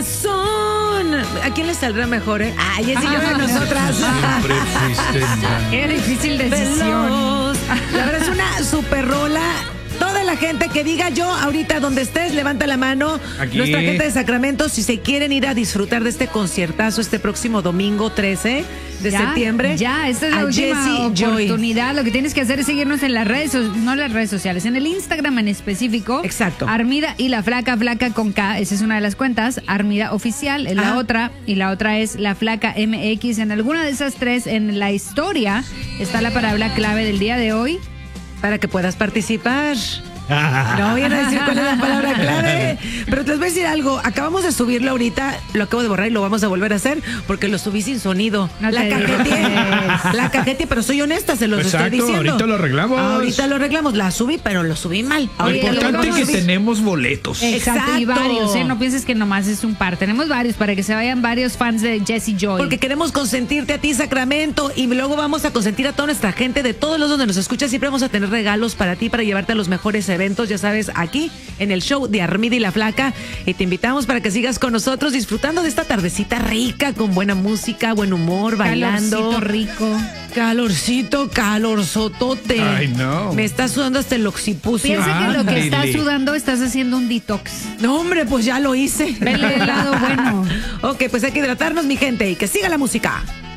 corazón. ¿A quién le saldrá mejor, Ay, es yo de nosotras. Siempre fuiste Qué difícil decisión. Veloz. La verdad es una super rola. Toda la gente que diga yo ahorita donde estés, levanta la mano. Aquí. Nuestra gente de Sacramento, si se quieren ir a disfrutar de este conciertazo este próximo domingo 13 de septiembre. Ya, esta es la a última Jessie Joy. oportunidad. Lo que tienes que hacer es seguirnos en las redes, no las redes sociales, en el Instagram en específico. Exacto. Armida y la Flaca, Flaca con K, esa es una de las cuentas. Armida Oficial es la otra, y la otra es la Flaca MX. En alguna de esas tres, en la historia, está la palabra clave del día de hoy. Para que puedas participar. No voy a decir cuál es la palabra clave, pero te les voy a decir algo. Acabamos de subirlo ahorita, lo acabo de borrar y lo vamos a volver a hacer porque lo subí sin sonido. No la te cajeteé, digas. la cajeteé, pero soy honesta, se los estoy diciendo. ahorita lo arreglamos. Ahorita lo arreglamos, la subí, pero lo subí mal. Lo Oye, importante es que subí. tenemos boletos. Exacto, y Exacto. varios, no pienses que nomás es un par. Tenemos varios para que se vayan varios fans de Jessie Joy. Porque queremos consentirte a ti, Sacramento, y luego vamos a consentir a toda nuestra gente de todos los donde nos escuchas. Siempre vamos a tener regalos para ti, para llevarte a los mejores eventos, ya sabes, aquí en el show de Armida y la Flaca. Y te invitamos para que sigas con nosotros disfrutando de esta tardecita rica, con buena música, buen humor, bailando. Calorcito rico. Calorcito, calorzotote. Ay, no. Me está sudando hasta el occipucio. Piensa que lo que Ándale. estás sudando estás haciendo un detox. No, hombre, pues ya lo hice. Vele el lado bueno. Ok, pues hay que hidratarnos, mi gente, y que siga la música.